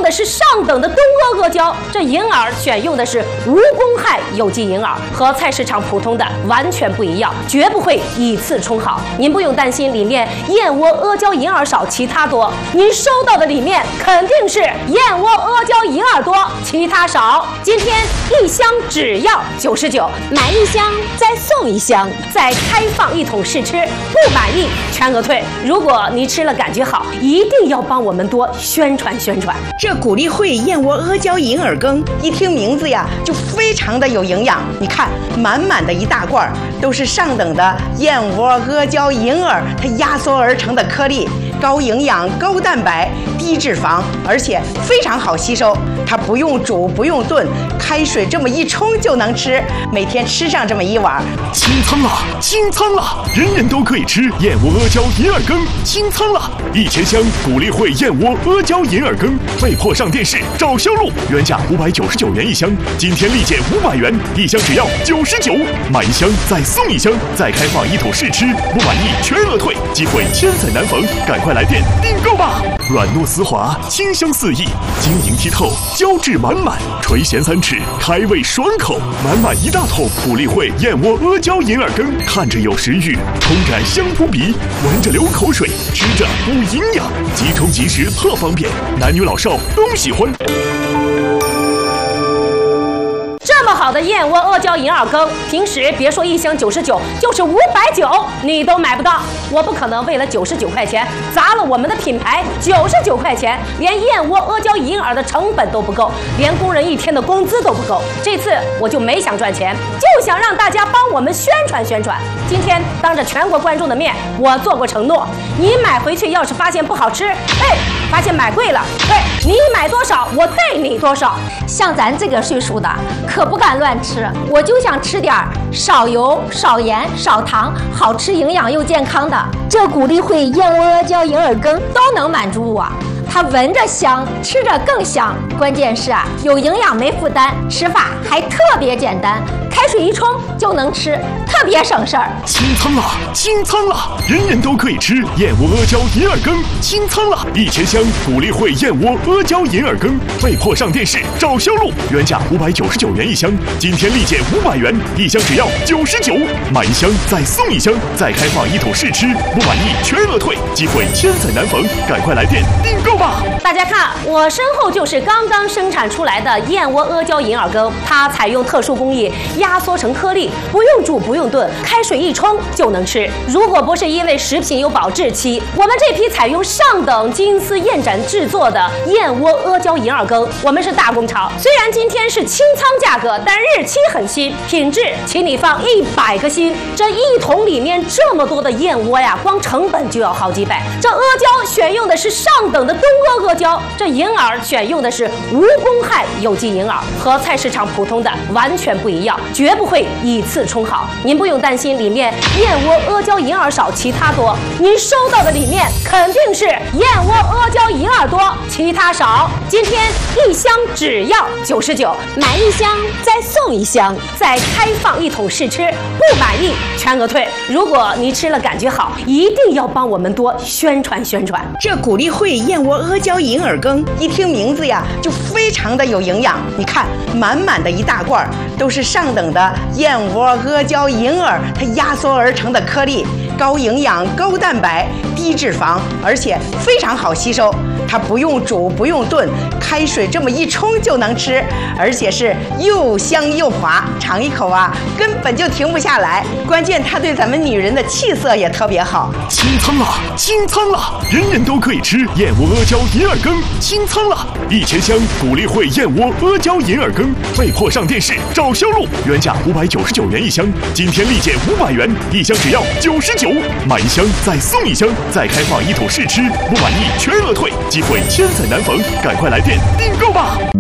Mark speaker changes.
Speaker 1: 的是上等的东阿阿胶，这银耳选用的是无公害有机银耳，和菜市场普通的完全不一样，绝不会以次充好。您不用担心里面燕窝阿胶银耳少，其他多。您收到的里面肯定是燕窝阿胶银耳多，其他少。今天一箱只要99，买一箱再送一箱，再开放1桶试吃，不满意全额退。如果你吃了感觉好，一定要帮我们多宣传宣传。
Speaker 2: 这谷粒汇燕窝阿胶银耳羹，一听名字呀就非常的有营养。你看，满满的一大罐，都是上等的燕窝阿胶银耳，它压缩而成的颗粒，高营养、高蛋白、低脂肪，而且非常好吸收。它不用煮，不用炖，开水这么一冲就能吃，每天吃上这么1碗。
Speaker 3: 清仓了，清仓了！人人都可以吃燕窝阿胶银耳羹，清仓了！1000箱谷粒汇燕窝阿胶银耳羹被迫上电视找销路，原价599元一箱，今天立减500元，一箱只要99，买一箱再送一箱，再开放1桶试吃，不满意全额退，机会千载难逢，赶快来电订购吧！软糯丝滑，清香四溢，晶莹剔透，胶质满满，垂涎3尺，开胃爽口，满满1大桶谷粒汇燕窝阿胶银耳羹，看着有食欲，冲着香扑鼻，闻着流口水，吃着补营养，即冲即食特方便，男女老少都喜欢。
Speaker 1: 这么好的燕窝阿胶银耳羹，平时别说一箱99，就是590你都买不到。我不可能为了99块钱砸了我们的品牌，99块钱连燕窝阿胶银耳的成本都不够，连工人1天的工资都不够。这次我就没想赚钱，就想让大家帮我们宣传宣传。今天当着全国观众的面，我做过承诺，你买回去要是发现不好吃，发现买贵了，你买多少我退你多少。
Speaker 4: 像咱这个岁数的可不敢乱吃，我就想吃点少油、少盐、少糖，好吃、营养又健康的。这谷粒汇燕窝阿胶银耳羹都能满足我。它闻着香，吃着更香，关键是有营养没负担，吃法还特别简单，开水一冲就能吃，特别省事儿。
Speaker 3: 清仓了，清仓了！人人都可以吃燕窝阿胶银耳羹，清仓了！1000箱谷粒汇燕窝阿胶银耳羹被迫上电视找销路，原价599元一箱，今天立减500元，一箱只要99，买一箱再送一箱，再开放1桶试吃，不满意全额退，机会千载难逢，赶快来电订购吧！
Speaker 1: 大家看，我身后就是刚刚生产出来的燕窝阿胶银耳羹，它采用特殊工艺压缩成颗粒，不用煮不用炖，开水一冲就能吃。如果不是因为食品有保质期，我们这批采用上等金丝验证制作的燕窝阿胶银耳羹，我们是大工厂。虽然今天是清仓价格，但日期很新，品质请你放100个心。这1桶里面这么多的燕窝呀，光成本就要好几百。这阿胶选用的是上等的东阿胶，这银耳选用的是无公害有机银耳，和菜市场普通的完全不一样，绝不会以次充好。您不用担心里面燕窝阿胶银耳少，其他多。您收到的里面肯定是燕窝阿胶银耳多，其他少。今天一箱只要99，买一箱再送一箱，再开放1桶试吃，不满意全额退。如果你吃了感觉好，一定要帮我们多宣传宣传。
Speaker 2: 这谷粒汇燕窝阿胶银耳羹，一听名字呀就非常的有营养。你看，满满的一大罐，都是上等的燕窝阿胶银耳，它压缩而成的颗粒，高营养、高蛋白、低脂肪，而且非常好吸收。它不用煮不用炖，开水这么一冲就能吃，而且是又香又滑，尝一口根本就停不下来。关键它对咱们女人的气色也特别好。
Speaker 3: 清仓了，清仓了！人人都可以吃燕窝阿胶银耳羹，清仓了！1000箱谷粒汇燕窝阿胶银耳羹被迫上电视找销路，原价599元一箱，今天立减500元，一箱只要99，买一箱再送一箱，再开放1桶试吃，不满意全额退，机会千载难逢，赶快来电订购吧！